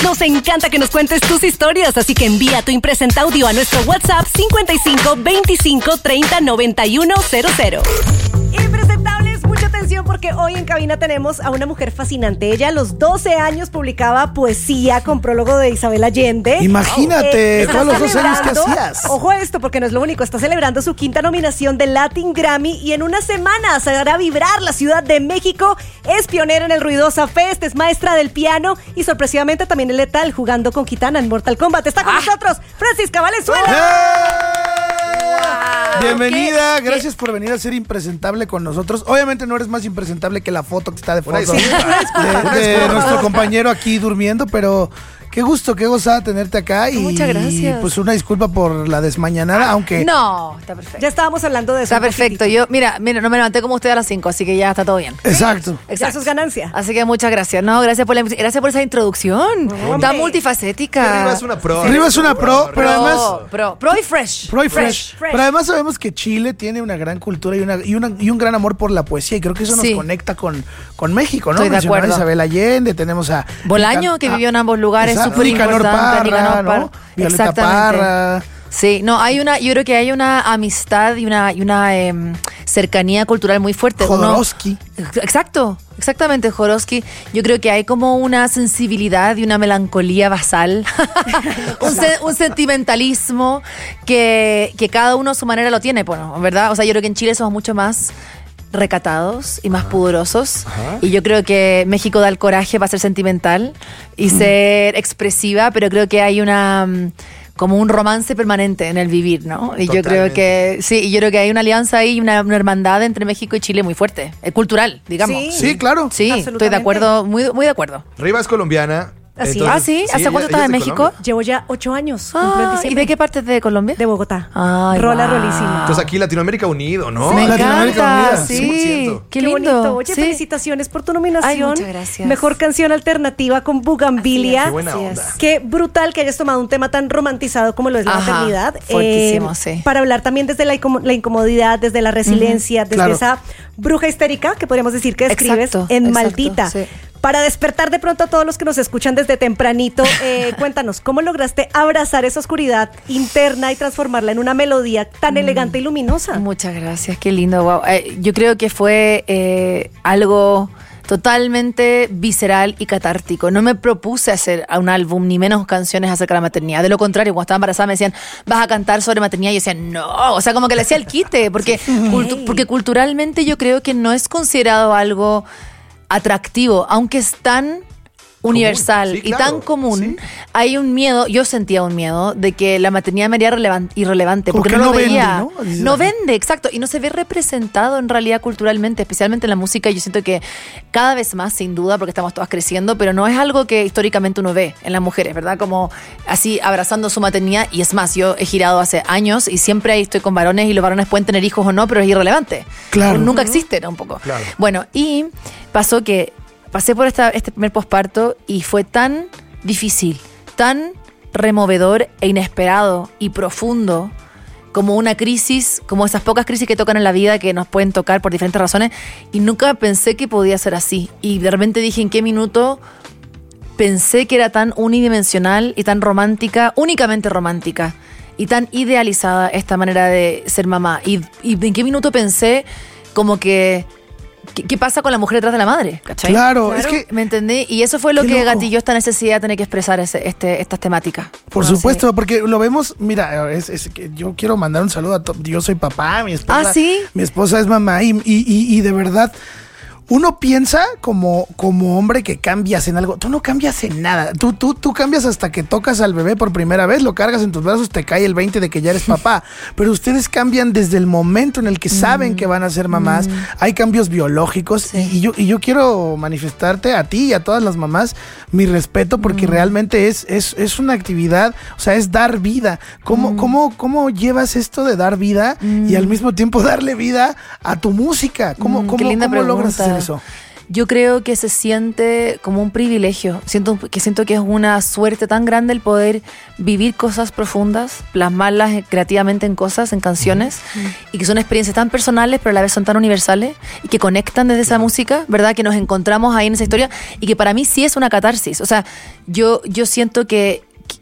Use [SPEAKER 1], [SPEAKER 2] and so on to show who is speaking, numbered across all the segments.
[SPEAKER 1] Nos encanta que nos cuentes tus historias, así que envía tu impresenta audio a nuestro WhatsApp 55 25 30 91 00. Impresentables, mucha atención porque hoy en cabina tenemos a una mujer fascinante. Ella a los 12 años publicaba poesía con prólogo de Isabel Allende.
[SPEAKER 2] Imagínate, todos los 12 años que hacías.
[SPEAKER 1] Ojo a esto, porque no es lo único. Está celebrando su quinta nominación del Latin Grammy y en una semana se hará vibrar la Ciudad de México. Es pionera en el Ruidosa Fest, es maestra del piano y sorpresivamente también es letal jugando con Kitana en Mortal Kombat. Está con nosotros Francisca Valenzuela.
[SPEAKER 2] Bienvenida, gracias por venir a ser impresentable con nosotros. Obviamente no eres más impresentable que la foto que está de fondo de nuestro compañero aquí durmiendo, pero qué gusto, qué gozada tenerte acá. Y
[SPEAKER 3] muchas gracias.
[SPEAKER 2] Pues una disculpa por la desmañanada, aunque...
[SPEAKER 3] No, está perfecto.
[SPEAKER 1] Ya estábamos hablando de eso.
[SPEAKER 3] Está perfecto. Yo, mira, no me levanté como usted a las 5, así que ya está todo bien.
[SPEAKER 2] Exacto.
[SPEAKER 1] Ya sus ganancias.
[SPEAKER 3] Así que muchas gracias. No, gracias por esa introducción. Está multifacética.
[SPEAKER 4] Riva es una pro.
[SPEAKER 2] Riva es una pro, pero además...
[SPEAKER 3] Pro y fresh.
[SPEAKER 2] Pro y fresh. Pero además sabemos que Chile tiene una gran cultura y un gran amor por la poesía, y creo que eso nos conecta con México, ¿no?
[SPEAKER 3] Estoy de acuerdo.
[SPEAKER 2] A Isabel Allende, tenemos a...
[SPEAKER 3] Bolaño, que vivió en ambos lugares, súper importante.
[SPEAKER 2] Parra, ¿no? Violeta Parra.
[SPEAKER 3] Sí, no, yo creo que hay una amistad y una cercanía cultural muy fuerte.
[SPEAKER 2] Jodorowsky.
[SPEAKER 3] Exactamente, Jodorowsky. Yo creo que hay como una sensibilidad y una melancolía basal, un sentimentalismo que cada uno a su manera lo tiene, bueno, ¿verdad? O sea, yo creo que en Chile somos mucho más recatados y más pudorosos. Y yo creo que México da el coraje para ser sentimental y ser expresiva, pero creo que hay como un romance permanente en el vivir, ¿no? Y yo creo que yo creo que hay una alianza ahí, una hermandad entre México y Chile muy fuerte, cultural, digamos.
[SPEAKER 2] Sí, claro.
[SPEAKER 3] Sí, estoy de acuerdo, muy, muy de acuerdo.
[SPEAKER 4] Riva es colombiana.
[SPEAKER 1] Así
[SPEAKER 3] ¿sí? ¿Hasta cuánto estás en México?
[SPEAKER 4] Colombia.
[SPEAKER 1] Llevo ya 8 años.
[SPEAKER 3] ¿Y de qué parte de Colombia?
[SPEAKER 1] De Bogotá.
[SPEAKER 3] Ay,
[SPEAKER 1] rolísima.
[SPEAKER 4] Entonces aquí Latinoamérica unido, ¿no?
[SPEAKER 3] Me
[SPEAKER 2] Latinoamérica
[SPEAKER 3] encanta,
[SPEAKER 2] unida,
[SPEAKER 3] sí.
[SPEAKER 4] 100%.
[SPEAKER 3] Qué lindo.
[SPEAKER 1] Bonito. Oye, felicitaciones por tu nominación.
[SPEAKER 3] Ay, muchas gracias.
[SPEAKER 1] Mejor canción alternativa con Bugambilia.
[SPEAKER 4] Qué buena onda.
[SPEAKER 1] Qué brutal que hayas tomado un tema tan romantizado como lo es la maternidad.
[SPEAKER 3] Fuertísimo, sí.
[SPEAKER 1] Para hablar también desde la incomodidad, desde la resiliencia, desde esa bruja histérica que podríamos decir que describes en Maldita.
[SPEAKER 3] Sí.
[SPEAKER 1] Para despertar de pronto a todos los que nos escuchan desde tempranito, cuéntanos, ¿cómo lograste abrazar esa oscuridad interna y transformarla en una melodía tan elegante y luminosa?
[SPEAKER 3] Muchas gracias, qué lindo. Wow. Yo creo que fue algo totalmente visceral y catártico. No me propuse hacer un álbum, ni menos canciones acerca de la maternidad. De lo contrario, cuando estaba embarazada me decían, ¿vas a cantar sobre maternidad? Y yo decía, no. O sea, como que le hacía el quite, porque culturalmente yo creo que no es considerado algo atractivo, aunque es tan universal y tan común. Hay un miedo, yo sentía un miedo de que la maternidad me haría irrelevante, porque no lo veía. Vende, ¿no? No vende, exacto, y no se ve representado en realidad culturalmente, especialmente en la música. Yo siento que cada vez más, sin duda, porque estamos todas creciendo, pero no es algo que históricamente uno ve en las mujeres, ¿verdad? Como así abrazando su maternidad. Y es más, yo he girado hace años y siempre ahí estoy con varones y los varones pueden tener hijos o no, pero es irrelevante.
[SPEAKER 2] Claro.
[SPEAKER 3] Nunca existe, ¿no? Un poco.
[SPEAKER 4] Claro.
[SPEAKER 3] Bueno, y pasó que pasé por este primer posparto y fue tan difícil, tan removedor e inesperado y profundo, como una crisis, como esas pocas crisis que tocan en la vida, que nos pueden tocar por diferentes razones, y nunca pensé que podía ser así. Y de repente dije, ¿en qué minuto pensé que era tan unidimensional y tan romántica, únicamente romántica, y tan idealizada esta manera de ser mamá? Y en qué minuto pensé como que ¿qué pasa con la mujer detrás de la madre? ¿Cachai?
[SPEAKER 2] Claro, es que...
[SPEAKER 3] ¿Me entendí? Y eso fue lo que gatilló esta necesidad de tener que expresar estas temáticas.
[SPEAKER 2] Por supuesto, porque lo vemos, mira, es que yo quiero mandar un saludo a yo soy papá, mi esposa, mi esposa es mamá y de verdad... Uno piensa como hombre que cambias en algo. Tú no cambias en nada. Tú cambias hasta que tocas al bebé por primera vez, lo cargas en tus brazos, te cae el 20 de que ya eres papá. Pero ustedes cambian desde el momento en el que saben que van a ser mamás. Hay cambios biológicos. Y yo quiero manifestarte a ti y a todas las mamás mi respeto, porque realmente es una actividad, o sea, es dar vida. ¿Cómo llevas esto de dar vida y al mismo tiempo darle vida a tu música? ¿Cómo logras hacer eso?
[SPEAKER 3] yo creo que se siente como un privilegio. Siento que es una suerte tan grande el poder vivir cosas profundas, plasmarlas creativamente en cosas, en canciones, y que son experiencias tan personales, pero a la vez son tan universales y que conectan desde esa música, ¿verdad? Que nos encontramos ahí en esa historia y que para mí sí es una catarsis. O sea, yo siento que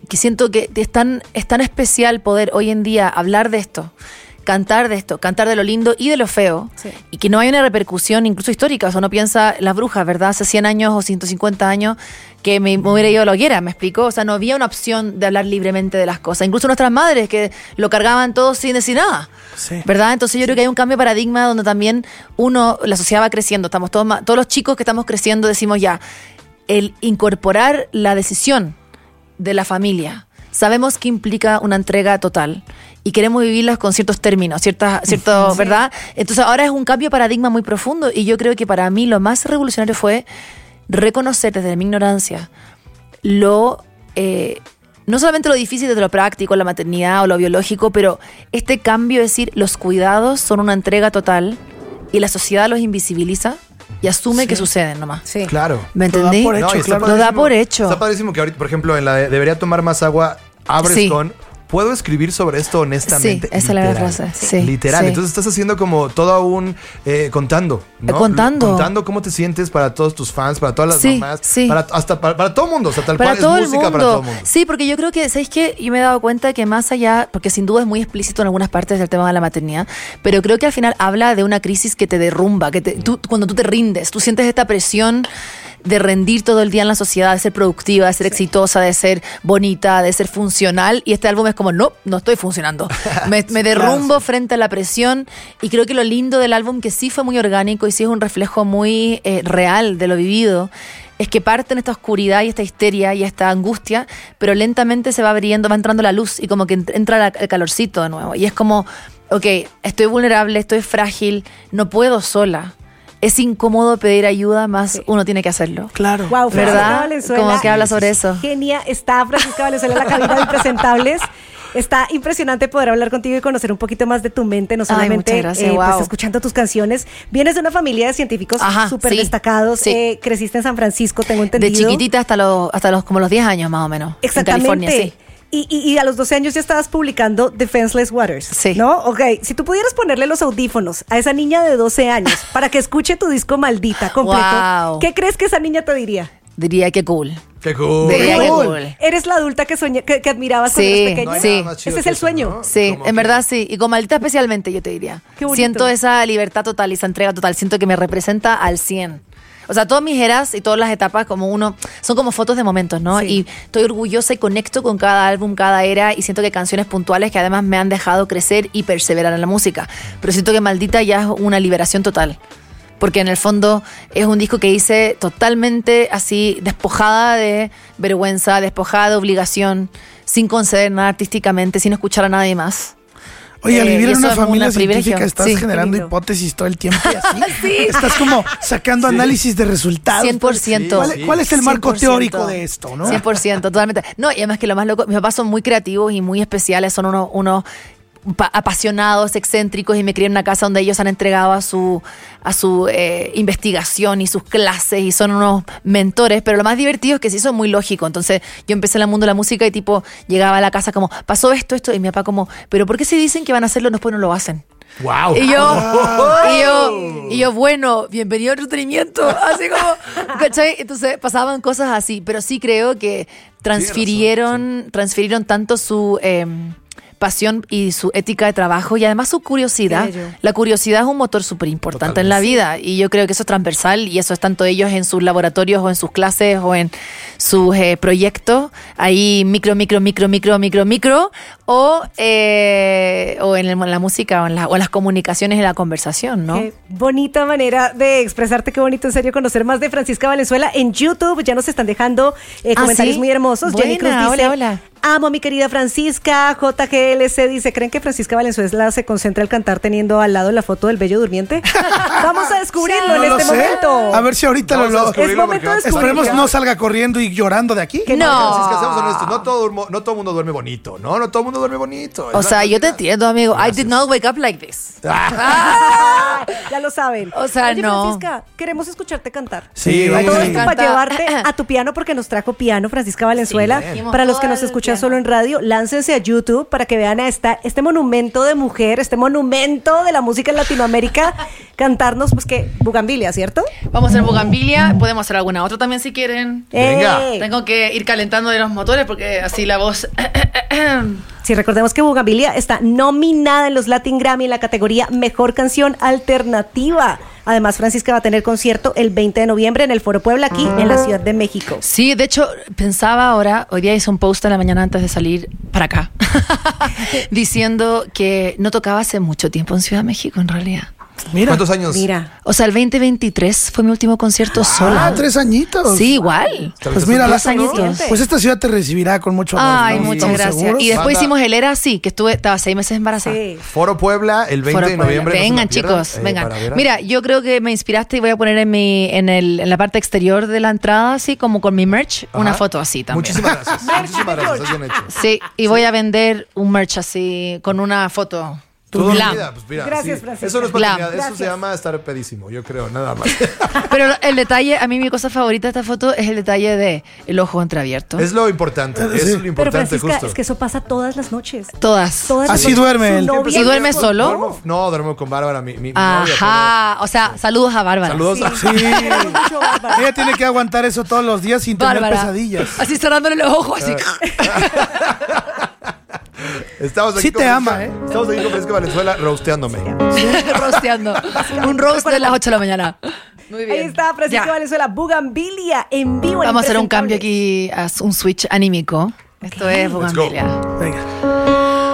[SPEAKER 3] es tan especial poder hoy en día hablar de esto, cantar de lo lindo y de lo feo, y que no hay una repercusión incluso histórica. O sea, uno piensa las brujas, ¿verdad? Hace 100 años o 150 años que me hubiera ido a la hoguera, ¿me explico? O sea, no había una opción de hablar libremente de las cosas. Incluso nuestras madres que lo cargaban todo sin decir nada, ¿verdad? Entonces yo creo que hay un cambio de paradigma donde también la sociedad va creciendo. Estamos todos los chicos que estamos creciendo decimos ya, el incorporar la decisión de la familia, sabemos que implica una entrega total y queremos vivirlas con ciertos términos, cierto, ¿verdad? Entonces ahora es un cambio de paradigma muy profundo y yo creo que para mí lo más revolucionario fue reconocer desde mi ignorancia no solamente lo difícil desde lo práctico, la maternidad o lo biológico, pero este cambio, es decir, los cuidados son una entrega total y la sociedad los invisibiliza y asume que suceden nomás.
[SPEAKER 2] Sí.
[SPEAKER 4] Claro.
[SPEAKER 3] ¿Me entendí? Lo da por hecho.
[SPEAKER 4] Está padrísimo que ahorita, por ejemplo, en la de debería tomar más agua, abres con... ¿Puedo escribir sobre esto honestamente?
[SPEAKER 3] Sí, esa es la frase. Sí,
[SPEAKER 4] literal.
[SPEAKER 3] Sí.
[SPEAKER 4] Entonces estás haciendo como todo contando, ¿no? Contando cómo te sientes para todos tus fans, para todas las mamás, para todo el mundo. O sea, tal cual es música para todo el mundo.
[SPEAKER 3] Sí, porque yo creo que, ¿sabes qué? Yo me he dado cuenta que más allá, porque sin duda es muy explícito en algunas partes del tema de la maternidad, pero creo que al final habla de una crisis que te derrumba, cuando tú te rindes, tú sientes esta presión de rendir todo el día en la sociedad, de ser productiva, de ser exitosa, de ser bonita, de ser funcional, y este álbum es como, no estoy funcionando. Me derrumbo frente a la presión, y creo que lo lindo del álbum, que sí fue muy orgánico y sí es un reflejo muy real de lo vivido, es que parte en esta oscuridad y esta histeria y esta angustia, pero lentamente se va abriendo, va entrando la luz y como que entra el calorcito de nuevo. Y es como, ok, estoy vulnerable, estoy frágil, no puedo sola. Es incómodo pedir ayuda, más uno tiene que hacerlo.
[SPEAKER 2] Claro.
[SPEAKER 1] Wow,
[SPEAKER 3] ¿verdad? Como que habla sobre eso.
[SPEAKER 1] Genia, está Francisca Valenzuela en la cabina de Impresentables. Está impresionante poder hablar contigo y conocer un poquito más de tu mente, no solamente pues, escuchando tus canciones. Vienes de una familia de científicos súper destacados. Creciste en San Francisco, tengo entendido.
[SPEAKER 3] De chiquitita hasta los como los 10 años más o menos.
[SPEAKER 1] Exactamente.
[SPEAKER 3] En California, sí.
[SPEAKER 1] Y a los 12 años ya estabas publicando Defenseless Waters, ¿no? Ok, si tú pudieras ponerle los audífonos a esa niña de 12 años para que escuche tu disco Maldita completo, ¿qué crees que esa niña te diría?
[SPEAKER 3] Diría que cool.
[SPEAKER 4] ¡Qué cool!
[SPEAKER 3] Diría que cool.
[SPEAKER 1] Eres la adulta que admirabas cuando eras pequeña.
[SPEAKER 3] No
[SPEAKER 1] ese es el sueño.
[SPEAKER 4] ¿No?
[SPEAKER 3] Sí, en verdad sí. Y con Maldita especialmente, yo te diría.
[SPEAKER 1] Qué bonito.
[SPEAKER 3] Siento esa libertad total y esa entrega total. Siento que me representa al 100. O sea, todas mis eras y todas las etapas son como fotos de momentos, ¿no?
[SPEAKER 1] Sí.
[SPEAKER 3] Y estoy orgullosa y conecto con cada álbum, cada era, y siento que canciones puntuales que además me han dejado crecer y perseverar en la música. Pero siento que Maldita ya es una liberación total. Porque en el fondo es un disco que hice totalmente así, despojada de vergüenza, despojada de obligación, sin conceder nada artísticamente, sin escuchar a nadie más.
[SPEAKER 2] Oye, al vivir en una familia científica estás generando hipótesis todo el tiempo y así. Estás como sacando análisis de resultados.
[SPEAKER 3] 100%.
[SPEAKER 2] ¿Cuál es el marco teórico de esto, no?
[SPEAKER 3] 100%, totalmente. No, y además que lo más loco, mis papás son muy creativos y muy especiales, son unos apasionados, excéntricos, y me crié en una casa donde ellos han entregado a su investigación y sus clases y son unos mentores, pero lo más divertido es que sí son muy lógicos. Entonces yo empecé en el mundo de la música y tipo llegaba a la casa como, pasó esto, y mi papá como, pero ¿por qué si dicen que van a hacerlo después no lo hacen?
[SPEAKER 4] ¡Wow!
[SPEAKER 3] Y yo, bueno, bienvenido al entretenimiento. Así como, ¿cachai? Entonces pasaban cosas así, pero sí creo que transfirieron tanto su pasión y su ética de trabajo y además su curiosidad. La curiosidad es un motor súper importante en la vida, y yo creo que eso es transversal, y eso es tanto ellos en sus laboratorios o en sus clases o en sus proyectos, ahí micro o en la música o en las comunicaciones y la conversación, ¿no?
[SPEAKER 1] Qué bonita manera de expresarte, qué bonito en serio conocer más de Francisca Valenzuela. En YouTube ya nos están dejando comentarios muy hermosos.
[SPEAKER 3] Buena,
[SPEAKER 1] Jenny Cruz dice,
[SPEAKER 3] hola.
[SPEAKER 1] Amo a mi querida Francisca. JGLC dice, ¿creen que Francisca Valenzuela se concentra al cantar teniendo al lado la foto del bello durmiente? Vamos a descubrirlo en este momento.
[SPEAKER 2] A ver si ahorita
[SPEAKER 1] es momento de descubrirlo.
[SPEAKER 2] Esperemos no salga corriendo y llorando de aquí.
[SPEAKER 4] No. Francisca, seamos honestos, no todo el mundo duerme bonito, ¿no? No todo el mundo duerme bonito.
[SPEAKER 3] O sea, yo te entiendo, amigo. Gracias. I did not wake up like this.
[SPEAKER 1] Ya lo saben.
[SPEAKER 3] O sea,
[SPEAKER 1] oye,
[SPEAKER 3] no.
[SPEAKER 1] Francisca, queremos escucharte cantar.
[SPEAKER 2] Sí,
[SPEAKER 1] todo esto para llevarte a tu piano porque nos trajo piano Francisca Valenzuela. Sí, para los que nos escuchan solo en radio, láncense a YouTube para que vean a este monumento de mujer, este monumento de la música en Latinoamérica, cantarnos, pues que Bugambilia, ¿cierto?
[SPEAKER 3] Vamos a hacer Bugambilia, podemos hacer alguna otra también si quieren.
[SPEAKER 4] Venga.
[SPEAKER 3] Tengo que ir calentando de los motores porque así la voz...
[SPEAKER 1] Sí, recordemos que Bugambilia está nominada en los Latin Grammy en la categoría Mejor Canción Alternativa. Además, Francisca va a tener concierto el 20 de noviembre en el Foro Puebla, aquí en la Ciudad de México.
[SPEAKER 3] Sí, de hecho, pensaba ahora, hoy día hice un post en la mañana antes de salir para acá, diciendo que no tocaba hace mucho tiempo en Ciudad de México, en realidad.
[SPEAKER 2] Mira.
[SPEAKER 4] ¿Cuántos años?
[SPEAKER 1] Mira.
[SPEAKER 3] O sea, el 2023 fue mi último concierto sola.
[SPEAKER 2] 3 añitos.
[SPEAKER 3] Sí, igual.
[SPEAKER 2] Pues mira,
[SPEAKER 3] 2 añitos.
[SPEAKER 2] Pues esta ciudad te recibirá con mucho amor.
[SPEAKER 3] Ay, ¿no? Muchas gracias. ¿Seguros? Y después hicimos el ERA, sí, que estaba 6 meses embarazada.
[SPEAKER 1] Sí.
[SPEAKER 4] Foro Puebla, el 20 de noviembre.
[SPEAKER 3] Vengan, chicos, vengan. Mira, yo creo que me inspiraste y voy a poner en la parte exterior de la entrada, así como con mi merch, una foto así también.
[SPEAKER 4] Muchísimas gracias. Muchísimas gracias, bien hecho.
[SPEAKER 3] Sí, y voy a vender un merch así, con una foto.
[SPEAKER 4] Pues
[SPEAKER 1] mira, gracias, Francisca.
[SPEAKER 4] Eso no es paternidad, eso se llama estar pedísimo, yo creo, nada más.
[SPEAKER 3] Pero el detalle, a mí mi cosa favorita de esta foto es el detalle de el ojo entreabierto.
[SPEAKER 4] Es lo importante, es lo importante.
[SPEAKER 1] Pero Francisca,
[SPEAKER 4] justo.
[SPEAKER 1] es que eso pasa todas las noches.
[SPEAKER 3] Todas
[SPEAKER 2] Así duerme él.
[SPEAKER 3] ¿Y duerme solo?
[SPEAKER 4] Duermo con Bárbara, mi
[SPEAKER 3] Ajá,
[SPEAKER 4] novia,
[SPEAKER 3] o sea, saludos a Bárbara.
[SPEAKER 4] Saludos
[SPEAKER 2] Sí. Ella tiene que aguantar eso todos los días sin tener pesadillas.
[SPEAKER 3] Así cerrándole los ojos, así.
[SPEAKER 4] Estamos aquí
[SPEAKER 2] te ama,
[SPEAKER 4] Estamos aquí con Francisca Valenzuela roasteándome.
[SPEAKER 3] Roasteando. Un roast de las 8 de la mañana. Muy bien.
[SPEAKER 1] Ahí está Francisca Valenzuela, Bugambilia en vivo.
[SPEAKER 3] Vamos a hacer un cambio aquí, un switch anímico. Esto es Bugambilia.
[SPEAKER 2] Venga.